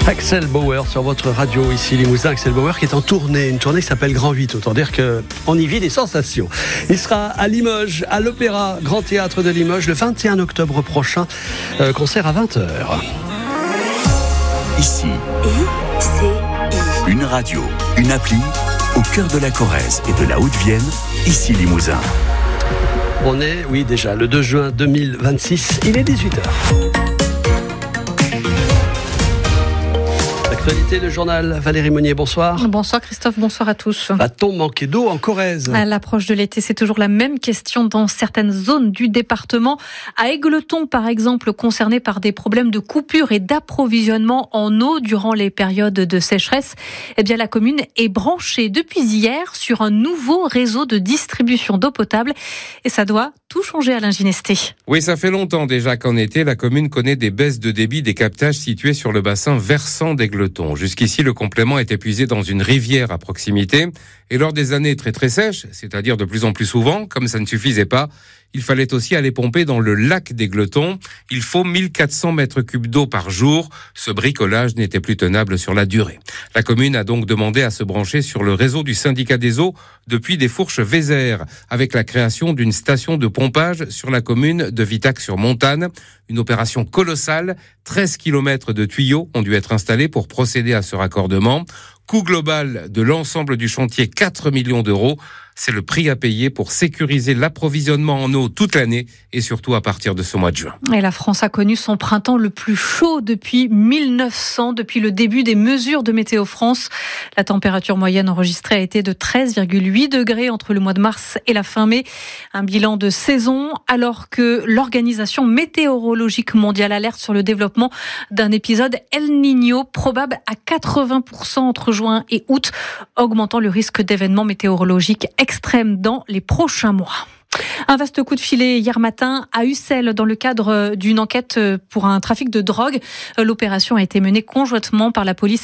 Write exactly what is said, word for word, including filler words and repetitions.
Axel Bauer sur votre radio ici Limousin. Axel Bauer qui est en tournée, une tournée qui s'appelle Grand huit, autant dire qu'on y vit des sensations. Il sera à Limoges, à l'Opéra Grand Théâtre de Limoges le vingt et un octobre prochain, euh, concert à vingt heures. Ici, I C I. Une radio, une appli, au cœur de la Corrèze et de la Haute-Vienne, ici Limousin. On est, oui déjà, le deux juin deux mille vingt-six, il est dix-huit heures. Actualité, le journal. Valérie Monnier, bonsoir. Bonsoir Christophe, bonsoir à tous. Va-t-on manquer d'eau en Corrèze ? À l'approche de l'été, c'est toujours la même question dans certaines zones du département. À Égletons, par exemple, concerné par des problèmes de coupure et d'approvisionnement en eau durant les périodes de sécheresse, eh bien, la commune est branchée depuis hier sur un nouveau réseau de distribution d'eau potable et ça doit tout changer à l'Inginesté. Oui, ça fait longtemps déjà qu'en été, la commune connaît des baisses de débit des captages situés sur le bassin versant d'Égletons. Jusqu'ici, le complément est épuisé dans une rivière à proximité. Et lors des années très très sèches, c'est-à-dire de plus en plus souvent, comme ça ne suffisait pas, il fallait aussi aller pomper dans le lac d'Égletons. Il faut mille quatre cents mètres cubes d'eau par jour. Ce bricolage n'était plus tenable sur la durée. La commune a donc demandé à se brancher sur le réseau du syndicat des eaux depuis des fourches Vézère, avec la création d'une station de pompage sur la commune de Vitac-sur-Montagne. Une opération colossale. treize kilomètres de tuyaux ont dû être installés pour procéder à ce raccordement. Coût global de l'ensemble du chantier, quatre millions d'euros. C'est le prix à payer pour sécuriser l'approvisionnement en eau toute l'année et surtout à partir de ce mois de juin. Et la France a connu son printemps le plus chaud depuis mille neuf cents, depuis le début des mesures de Météo France. La température moyenne enregistrée a été de treize virgule huit degrés entre le mois de mars et la fin mai. Un bilan de saison alors que l'Organisation météorologique mondiale alerte sur le développement d'un épisode El Niño probable à quatre-vingts pour cent entre juin et août, augmentant le risque d'événements météorologiques extrêmes dans les prochains mois. Un vaste coup de filet hier matin à Ussel dans le cadre d'une enquête pour un trafic de drogue. L'opération a été menée conjointement par la police